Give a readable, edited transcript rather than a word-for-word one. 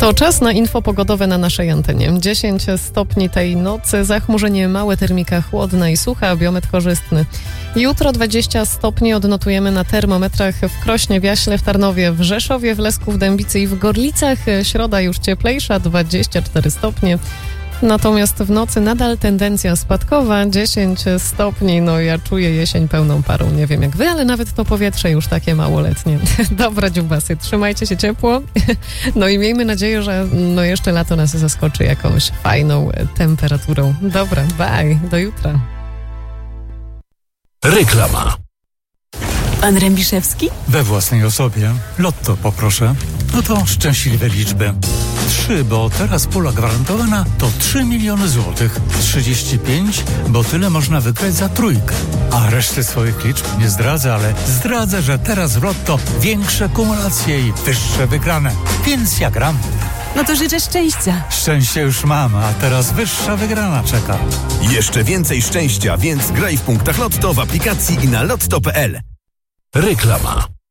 To czas na info pogodowe na naszej antenie. 10 stopni tej nocy, zachmurzenie małe, termika chłodna i sucha, biometr korzystny. Jutro 20 stopni odnotujemy na termometrach w Krośnie, w Jaśle, w Tarnowie, w Rzeszowie, w Lesku, w Dębicy i w Gorlicach. Środa już cieplejsza, 24 stopnie. Natomiast w nocy nadal tendencja spadkowa, 10 stopni, no ja czuję jesień pełną parą, nie wiem jak wy, ale nawet to powietrze już takie małoletnie. Dobra, dziubasy, trzymajcie się ciepło, no i miejmy nadzieję, że no jeszcze lato nas zaskoczy jakąś fajną temperaturą. Dobra, bye, do jutra. Reklama. Pan Rębiszewski? We własnej osobie. Lotto poproszę. No to szczęśliwe liczby. 3, bo teraz pula gwarantowana to 3 miliony złotych. 35, bo tyle można wygrać za trójkę. A reszty swoich liczb nie zdradzę, ale zdradzę, że teraz w Lotto większe kumulacje i wyższe wygrane. Więc ja gram. No to życzę szczęścia. Szczęście już mam, a teraz wyższa wygrana czeka. Jeszcze więcej szczęścia, więc graj w punktach Lotto w aplikacji i na lotto.pl. Reklama.